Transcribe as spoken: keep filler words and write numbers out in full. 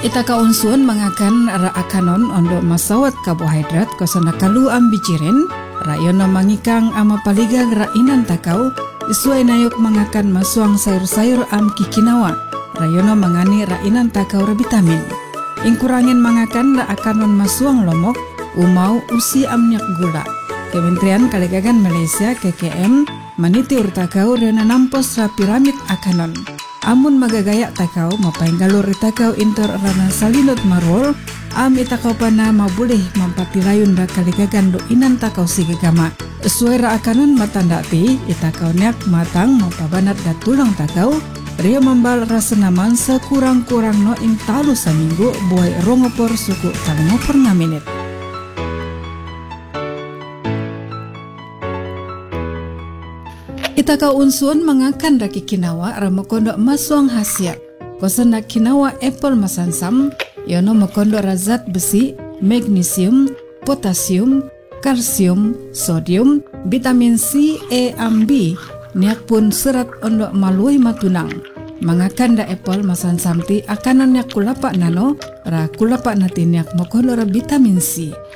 Ita kaunsun mangakan ra akanon ondo masawat karbohidrat kosana kalu ambiciren rayono mangikang ama paligang ra inan takau isuai nayok mangakan masuang sayur-sayur am kikinawa rayono mangani ra inan takau ra vitamin. Ingkurangin mangakan ra akanon masuang lomok umau usi amnyak gula. Kementerian Kalegagan Malaysia K K M maniti urtakau rena nampos ra piramid akanon. Amun magagaya takau mapainggalur itakau intor rana salinot marol am itakau pana mabuleh mampatilayun da Kalegagan do inan takau sigagama. Suara akanon matandati itakau nyak matang mapabanat da tulang takau ria mambal rasa naman sekurang-kurang no ing talu saminggu buai rongopor suku talungopor na menit. Ita ka unsun mangakan daki kinawa ramakondo masuang hasiat. Kosan na kinawa apple masansam, yono makondo razat besi, magnesium, potasium, kalsium, sodium, vitamin C, E, am B, niak pun serat ondo malui matunang. Mangakan da apple masansam ti akanan niak kulapa nano, ra kulapa nati niak makondo ra vitamin C.